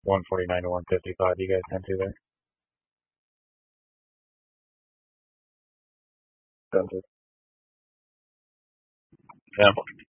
149 to 155 you guys tend to there. Sounds good. Yeah.